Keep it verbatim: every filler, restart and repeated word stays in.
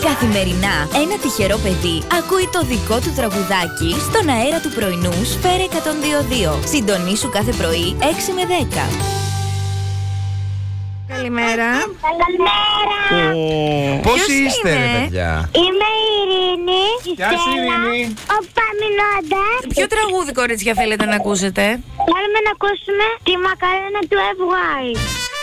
Καθημερινά ένα τυχερό παιδί ακούει το δικό του τραγουδάκι στον αέρα του πρωινού Σφαίρα εκατόν δύο κόμμα δύο. Συντονίσου κάθε πρωί έξι με δέκα. Καλημέρα. Καλημέρα. Πώς Ποιος είστε, είναι? ρε παιδιά? Είμαι η Ειρήνη. Η Γεια σου, Στέλλα, Ειρήνη. ο Παμινώντας. Ποιο τραγούδι, κορίτσια, θέλετε να ακούσετε? Θέλουμε να ακούσουμε τη μακαρένα του F Y.